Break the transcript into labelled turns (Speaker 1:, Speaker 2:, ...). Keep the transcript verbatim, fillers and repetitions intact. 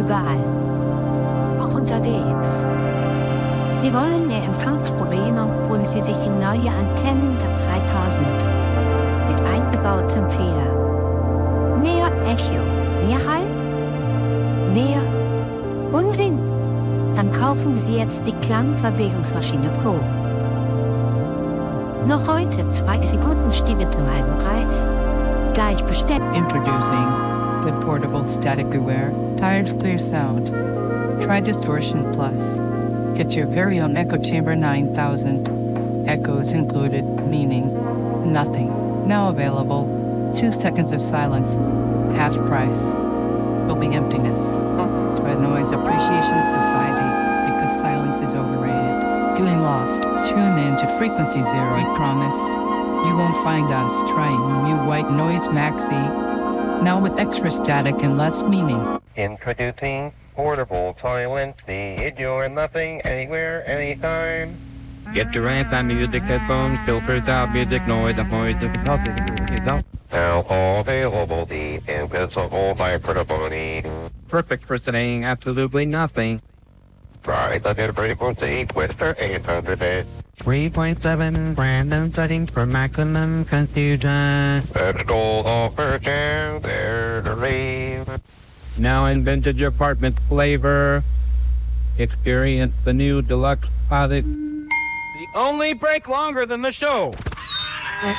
Speaker 1: überall, auch unterwegs. Sie wollen mehr Empfangsprobleme, holen Sie sich die neue Antennen der dreitausend mit eingebautem Fehler. Mehr Echo, mehr Hall, mehr Unsinn. Dann kaufen Sie jetzt die Klangverwegungsmaschine Pro. Noch heute zwei Sekunden Stimme zum halben Preis. Gleich bestellt.
Speaker 2: Introducing the portable static aware, tired clear sound. Try Distortion Plus. Get your very own Echo Chamber nine thousand. Echoes included, meaning nothing. Now available. Two seconds of silence. Half price. Feel the emptiness. Red Noise Appreciation Society, because silence is overrated. Feeling lost? Tune in to Frequency Zero. I promise you won't find us trying new White Noise Maxi. Now with extra static and less meaning.
Speaker 3: Introducing portable silence, the you're nothing, anywhere, anytime.
Speaker 4: Get your anti-music headphones, filters out music noise, avoid the result.
Speaker 3: Now all available, the invisible vibratophony.
Speaker 4: Perfect for saying absolutely nothing.
Speaker 3: Right, the frequency with their eight hundred bit.
Speaker 4: three point seven random settings for maximum confusion.
Speaker 3: Let's go over down there to leave.
Speaker 4: Now in vintage apartment flavor. Experience the new deluxe Posit.
Speaker 5: The only break longer than the show.